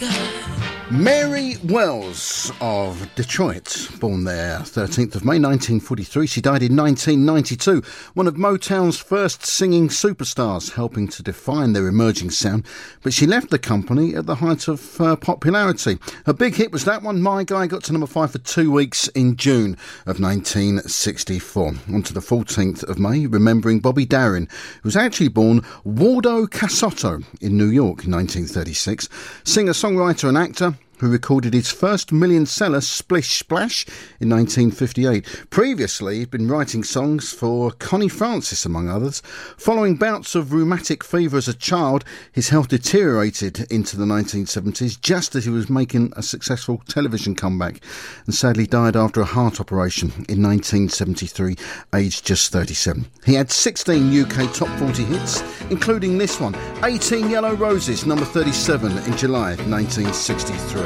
Mary Wells of Detroit, born there 13th of May 1943. She died in 1992, one of Motown's first singing superstars, helping to define their emerging sound. But she left the company at the height of popularity. Her big hit was that one, My Guy, got to number 5 for 2 weeks in June of 1964. On to the 14th of May, remembering Bobby Darin, who was actually born Waldo Casotto in New York in 1936. Singer, songwriter and actor, who recorded his first million-seller, Splish Splash, in 1958. Previously, he'd been writing songs for Connie Francis, among others. Following bouts of rheumatic fever as a child, his health deteriorated into the 1970s, just as he was making a successful television comeback, and sadly died after a heart operation in 1973, aged just 37. He had 16 UK top 40 hits, including this one, 18 Yellow Roses, number 37 in July 1963.